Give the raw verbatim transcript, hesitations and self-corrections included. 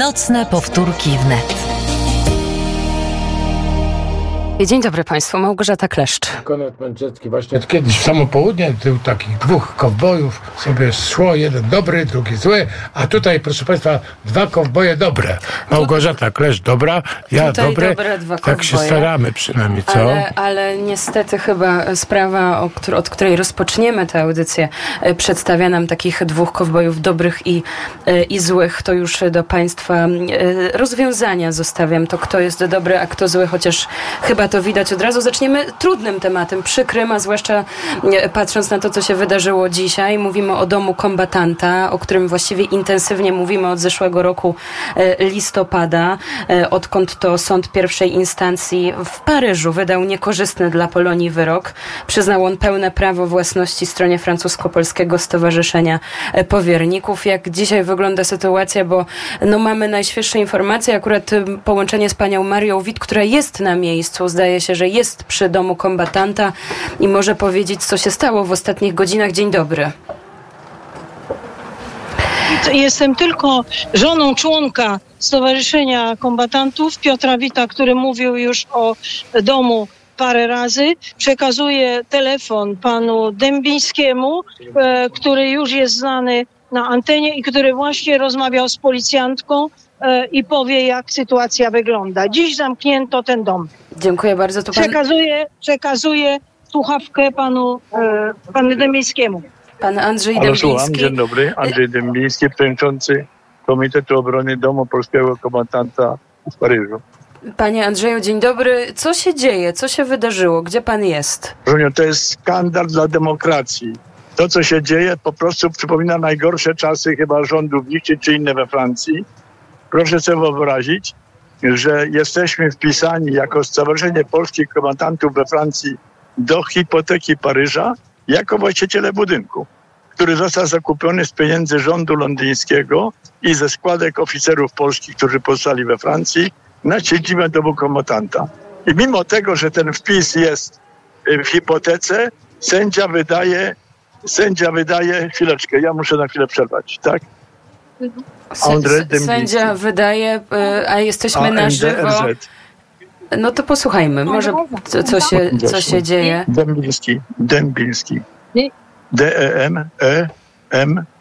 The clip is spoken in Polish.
Nocne powtórki wnet. Dzień dobry Państwu, Małgorzata Kleszcz. Konrad Mędrzecki. Właśnie kiedyś w samo południe był takich dwóch kowbojów, sobie szło, jeden dobry, drugi zły, a tutaj, proszę Państwa, dwa kowboje dobre. Małgorzata Kleszcz dobra, ja tutaj dobre, dobre dwa tak kowboje. Się staramy przynajmniej, co? Ale, ale niestety chyba sprawa, o któr- od której rozpoczniemy tę audycję, przedstawia nam takich dwóch kowbojów dobrych i, i złych. To już do Państwa rozwiązania zostawiam, to kto jest dobry, a kto zły, chociaż chyba to widać od razu. Zaczniemy trudnym tematem, przykrym, a zwłaszcza patrząc na to, co się wydarzyło dzisiaj. Mówimy o domu kombatanta, o którym właściwie intensywnie mówimy od zeszłego roku listopada, odkąd to sąd pierwszej instancji w Paryżu wydał niekorzystny dla Polonii wyrok. Przyznał on pełne prawo własności stronie francusko-polskiego Stowarzyszenia Powierników. Jak dzisiaj wygląda sytuacja, bo no, mamy najświeższe informacje, akurat połączenie z panią Marią Wit, która jest na miejscu. Zdaje się, że jest przy domu kombatanta i może powiedzieć, co się stało w ostatnich godzinach. Dzień dobry. Jestem tylko żoną członka Stowarzyszenia Kombatantów Piotra Wita, który mówił już o domu parę razy. Przekazuję telefon panu Dębińskiemu, e, który już jest znany na antenie i który właśnie rozmawiał z policjantką e, i powie, jak sytuacja wygląda. Dziś zamknięto ten dom. Dziękuję bardzo. To pan... przekazuję, przekazuję słuchawkę panu, e, panu Dębińskiemu. Pan Andrzej Halo, Dębiński. Słucham. Dzień dobry. Andrzej Dębiński, przewodniczący Komitetu Obrony Domu Polskiego Kombatanta w Paryżu. Panie Andrzeju, dzień dobry. Co się dzieje? Co się wydarzyło? Gdzie pan jest? Żuniu, to jest skandal dla demokracji. To, co się dzieje, po prostu przypomina najgorsze czasy chyba rządów Vichy czy inne we Francji. Proszę sobie wyobrazić, że jesteśmy wpisani jako Stowarzyszenie Polskich Kombatantów we Francji do hipoteki Paryża jako właściciele budynku, który został zakupiony z pieniędzy rządu londyńskiego i ze składek oficerów polskich, którzy powstali we Francji, na siedzibę domu kombatanta. I mimo tego, że ten wpis jest w hipotece, sędzia wydaje, sędzia wydaje, chwileczkę, ja muszę na chwilę przerwać, tak? Andrzej Dębiński. Sędzia wydaje, a jesteśmy na żywo. No to posłuchajmy, może co, co, się, co się dzieje. Dębiński, Dębiński. D E M E M